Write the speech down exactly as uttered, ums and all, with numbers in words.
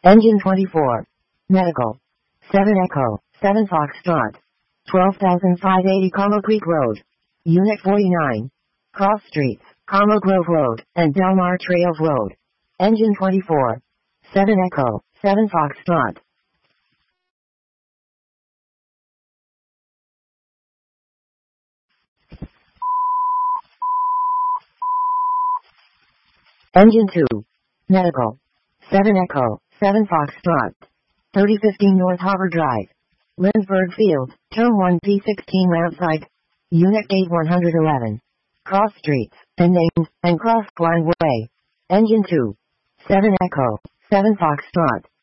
Engine twenty-four. Medical. seven Echo, seven Foxtrot. twelve thousand five hundred eighty Carmel Creek Road. Unit forty-nine. Cross Streets, Carmel Grove Road, and Del Mar Trails Road. Engine twenty-four. seven Echo, seven Foxtrot. Engine two. Medical. seven Echo, seven Foxtrot. thirty fifteen North Harbor Drive. Lindsberg Field, Turn one P sixteen Route Site. Unit eight one eleven. Cross Streets, and names, and Cross Blind Way. Engine two. seven Echo, seven Foxtrot.